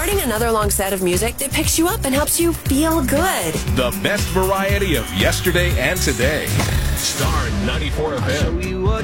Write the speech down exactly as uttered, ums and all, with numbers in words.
starting another long set of music that picks you up and helps you feel good. The best variety of yesterday and today. Star ninety-four F M.